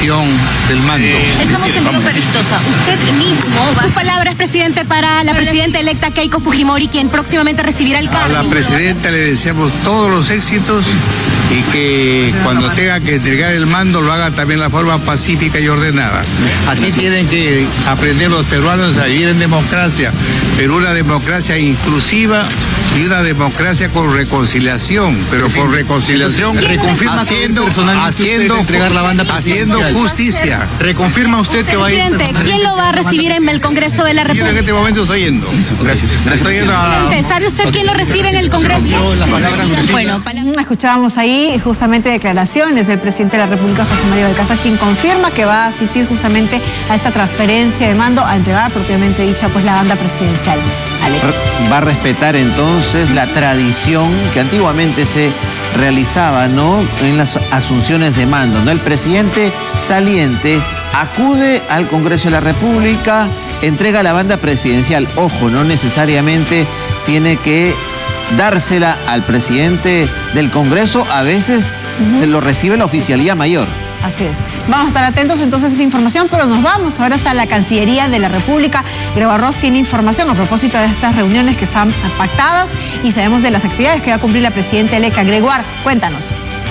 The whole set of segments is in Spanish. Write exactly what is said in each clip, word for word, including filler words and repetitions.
tradición del mando. Estamos en vivo, Perezosa. Usted mismo va... Sus palabras, presidente, para la presidenta electa Keiko Fujimori, quien próximamente recibirá el cargo. A la presidenta le deseamos todos los éxitos y que cuando tenga que entregar el mando lo haga también de la forma pacífica y ordenada. Así tienen que aprender los peruanos a vivir en democracia, pero una democracia inclusiva y una democracia con reconciliación, pero con reconciliación reconfirma haciendo, haciendo, entregar la banda haciendo justicia. Reconfirma usted que va a ir. Presidente, ¿quién lo va a recibir en el Congreso de la Yo República? en este momento estoy yendo. Gracias. Estoy yendo a... Presidente, ¿sabe usted quién lo recibe en el Congreso? Bueno, escuchábamos ahí justamente declaraciones del presidente de la República, José María Balcázar, quien confirma que va a asistir justamente a esta transferencia de mando, a entregar propiamente dicha pues la banda presidencial. Ale. Va a respetar entonces la tradición que antiguamente se realizaba, ¿no?, en las asunciones de mando, ¿no? El presidente saliente acude al Congreso de la República, entrega la banda presidencial. Ojo, no necesariamente tiene que dársela al presidente del Congreso, a veces uh-huh. se lo recibe la oficialía mayor. Así es. Vamos a estar atentos entonces a esa información, pero nos vamos ahora hasta la Cancillería de la República. Gregorio Arroz tiene información a propósito de estas reuniones que están pactadas y sabemos de las actividades que va a cumplir la presidenta electa. Gregorio, cuéntanos.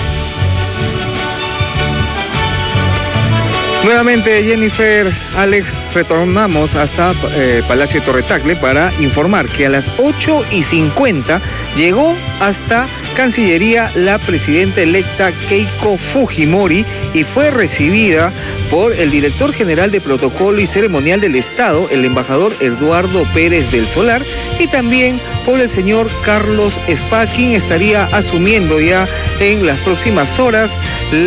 Nuevamente, Jennifer, Alex, retornamos hasta eh, Palacio de Torre Tagle para informar que a las ocho y cincuenta llegó hasta Cancillería la presidenta electa Keiko Fujimori y fue recibida por el director general de Protocolo y Ceremonial del Estado, el embajador Eduardo Pérez del Solar, y también por el señor Carlos Spa, quien estaría asumiendo ya en las próximas horas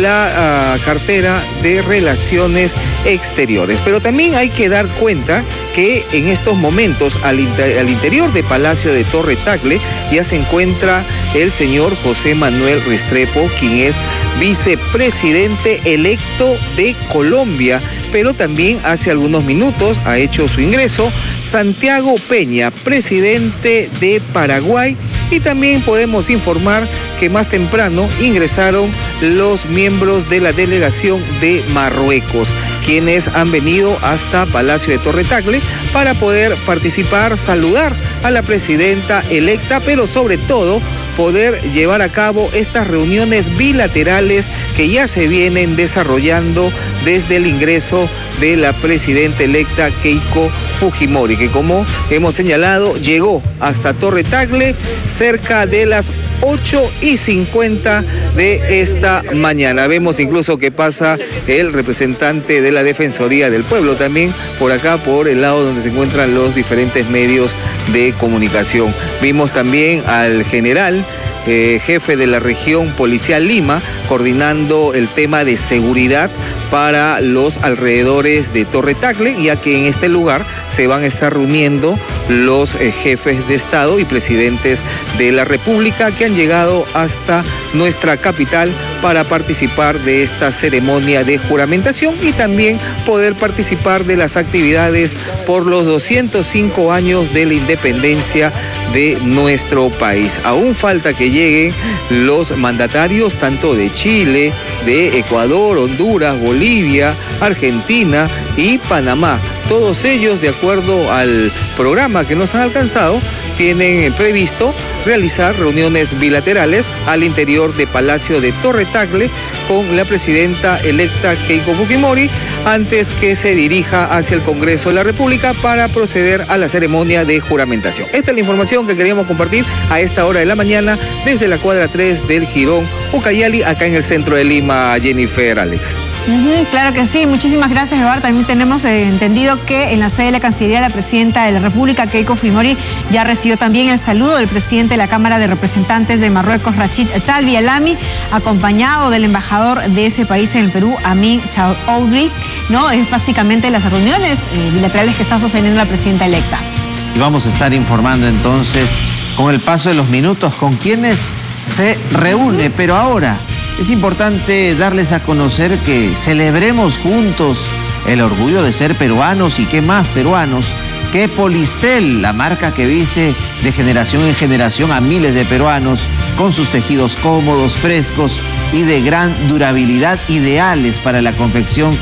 la uh, cartera de Relaciones Exteriores. Pero también hay que dar cuenta que en estos momentos al, inter al interior de Palacio de Torre Tagle ya se encuentra el señor José Manuel Restrepo, quien es vicepresidente electo de Colombia, pero también hace algunos minutos ha hecho su ingreso Santiago Peña, presidente de Paraguay, y también podemos informar que más temprano ingresaron los miembros de la delegación de Marruecos, quienes han venido hasta Palacio de Torre Tagle para poder participar, saludar a la presidenta electa, pero sobre todo poder llevar a cabo estas reuniones bilaterales que ya se vienen desarrollando desde el ingreso de la presidenta electa Keiko Fujimori, que como hemos señalado llegó hasta Torre Tagle cerca de las ocho y cincuenta de esta mañana. Vemos incluso que pasa el representante de la Defensoría del Pueblo también por acá, por el lado donde se encuentran los diferentes medios de comunicación. Vimos también al general Eh, jefe de la región policial Lima, coordinando el tema de seguridad para los alrededores de Torre Tagle, ya que en este lugar se van a estar reuniendo los eh, jefes de Estado y presidentes de la República que han llegado hasta nuestra capital para participar de esta ceremonia de juramentación y también poder participar de las actividades por los doscientos cinco años de la independencia de nuestro país. Aún falta que lleguen los mandatarios tanto de Chile, de Ecuador, Honduras, Bolivia, Argentina y Panamá. Todos ellos, de acuerdo al programa que nos han alcanzado, tienen previsto realizar reuniones bilaterales al interior de Palacio de Torre Tagle con la presidenta electa Keiko Fujimori antes que se dirija hacia el Congreso de la República para proceder a la ceremonia de juramentación. Esta es la información que queríamos compartir a esta hora de la mañana desde la cuadra tres del Jirón Ucayali, acá en el centro de Lima, Jennifer, Alex. Uh-huh, claro que sí, muchísimas gracias, Eduardo. También tenemos eh, entendido que en la sede de la Cancillería la presidenta de la República, Keiko Fujimori, ya recibió también el saludo del presidente de la Cámara de Representantes de Marruecos, Rachid Talbi Alami, acompañado del embajador de ese país en el Perú, Amin Chaudhry, ¿no? Es básicamente las reuniones eh, bilaterales que está sosteniendo la presidenta electa. Y vamos a estar informando entonces, con el paso de los minutos, con quienes se reúne, pero ahora es importante darles a conocer que celebremos juntos el orgullo de ser peruanos y qué más peruanos que Polistel, la marca que viste de generación en generación a miles de peruanos con sus tejidos cómodos, frescos y de gran durabilidad, ideales para la confección